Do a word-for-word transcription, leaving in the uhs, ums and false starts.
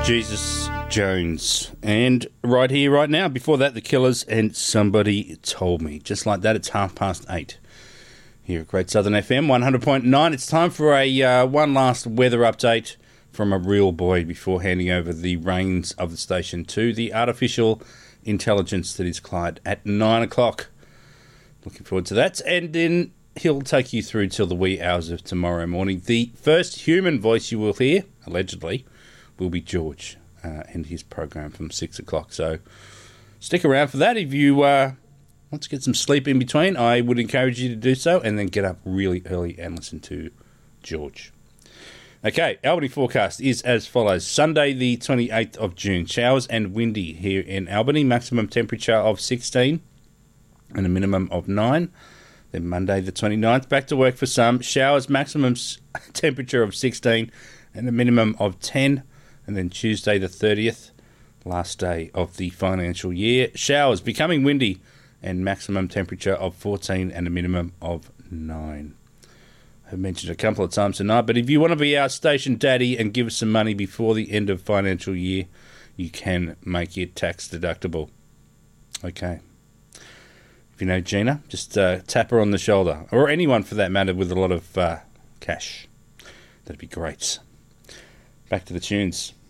Jesus Jones. And right here, right now, before that, The Killers and Somebody Told Me. Just like that, it's half past eight. Here at Great Southern F M, one hundred point nine. It's time for a uh, one last weather update from a real boy before handing over the reins of the station to the artificial intelligence that is Clyde at nine o'clock. Looking forward to that. And then he'll take you through till the wee hours of tomorrow morning. The first human voice you will hear, allegedly, will be George uh, and his program from six o'clock. So stick around for that. If you uh, want to get some sleep in between, I would encourage you to do so and then get up really early and listen to George. Okay, Albany forecast is as follows. Sunday the twenty-eighth of June, showers and windy here in Albany, maximum temperature of sixteen and a minimum of nine. Then Monday the twenty-ninth, back to work for some, showers, maximum temperature of sixteen and a minimum of ten. And then Tuesday the thirtieth, last day of the financial year, showers, becoming windy and maximum temperature of fourteen and a minimum of nine. I've mentioned a couple of times tonight, but if you want to be our station daddy and give us some money before the end of financial year, you can make it tax deductible. Okay. If you know Gina, just uh, tap her on the shoulder, or anyone for that matter with a lot of uh, cash. That'd be great. Back to the tunes.